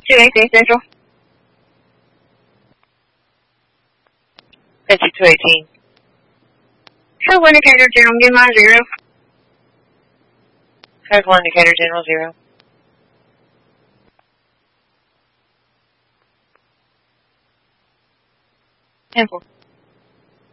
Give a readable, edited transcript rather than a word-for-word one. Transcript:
218 Central. Entry 218. Show indicator general, give mine 0. Code 1 indicator general 0. Info.